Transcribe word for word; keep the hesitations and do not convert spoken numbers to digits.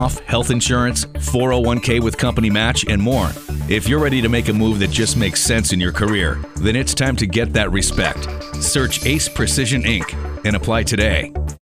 off, health insurance, four oh one k with company match, and more. If you're ready to make a move that just makes sense in your career, then it's time to get that respect. Search Ace Precision Incorporated and apply today.